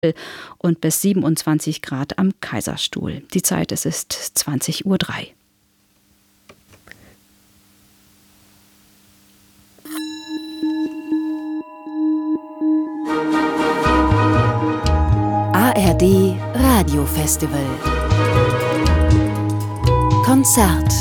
und bis 27 Grad am Kaiserstuhl. Die Zeit, es ist 20:03 Uhr. ARD Radiofestival Konzert.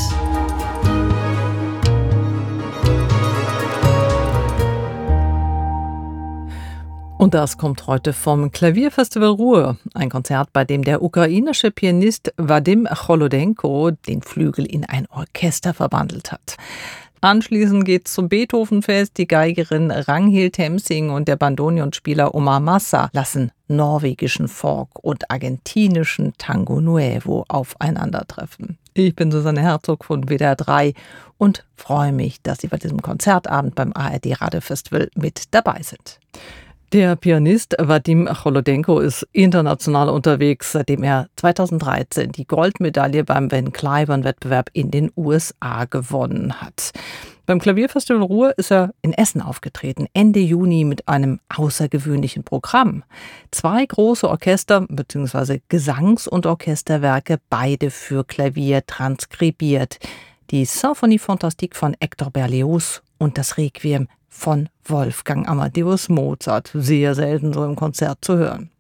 Und das kommt heute vom Klavierfestival Ruhr, ein Konzert, bei dem der ukrainische Pianist Wadim Cholodenko den Flügel in ein Orchester verwandelt hat. Anschließend geht's zum Beethovenfest. Die Geigerin Ragnhild Temsing und der Bandonionspieler Omar Massa lassen norwegischen Folk und argentinischen Tango Nuevo aufeinandertreffen. Ich bin Susanne Herzog von WDR 3 und freue mich, dass Sie bei diesem Konzertabend beim ARD Radiofestival mit dabei sind. Der Pianist Wadim Cholodenko ist international unterwegs, seitdem er 2013 die Goldmedaille beim Van Cliburn-Wettbewerb in den USA gewonnen hat. Beim Klavierfestival Ruhr ist er in Essen aufgetreten, Ende Juni mit einem außergewöhnlichen Programm. 2 große Orchester bzw. Gesangs- und Orchesterwerke, beide für Klavier transkribiert. Die Symphonie Fantastique von Hector Berlioz und das Requiem von Wolfgang Amadeus Mozart, sehr selten so im Konzert zu hören.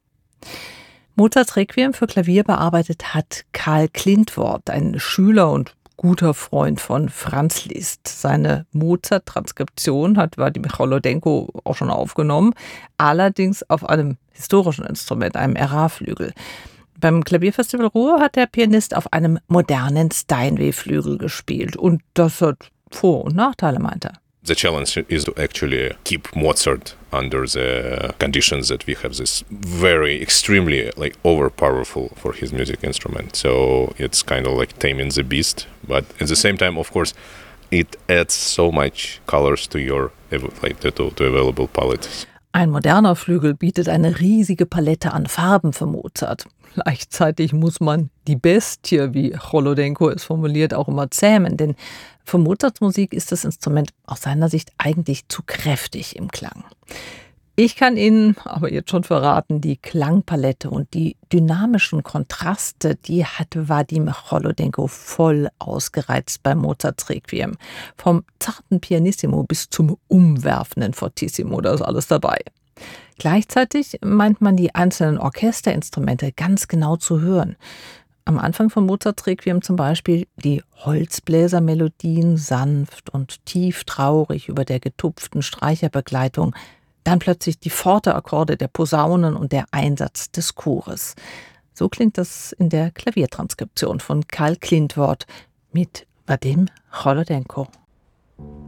Mozarts Requiem für Klavier bearbeitet hat Karl Klintworth, ein Schüler und guter Freund von Franz Liszt. Seine Mozart-Transkription hat Wadim Cholodenko auch schon aufgenommen, allerdings auf einem historischen Instrument, einem Ära-Flügel. Beim Klavierfestival Ruhr hat der Pianist auf einem modernen Steinway-Flügel gespielt und das hat Vor- und Nachteile, meint er. The challenge is to actually keep Mozart under the conditions that we have this very extremely overpowerful for his music instrument. So it's kind of like taming the beast, but at the same time, of course, it adds so much colors to your to available palette. Ein moderner Flügel bietet eine riesige Palette an Farben für Mozart. Gleichzeitig muss man die Bestie, wie Cholodenko es formuliert, auch immer zähmen, denn für Mozarts Musik ist das Instrument aus seiner Sicht eigentlich zu kräftig im Klang. Ich kann Ihnen aber jetzt schon verraten, die Klangpalette und die dynamischen Kontraste, die hat Wadim Cholodenko voll ausgereizt bei Mozarts Requiem. Vom zarten Pianissimo bis zum umwerfenden Fortissimo, da ist alles dabei. Gleichzeitig meint man, die einzelnen Orchesterinstrumente ganz genau zu hören. Am Anfang von Mozarts Requiem zum Beispiel die Holzbläsermelodien sanft und tief traurig über der getupften Streicherbegleitung, dann plötzlich die Forte-Akkorde der Posaunen und der Einsatz des Chores. So klingt das in der Klaviertranskription von Karl Klintworth mit Wadim Cholodenko.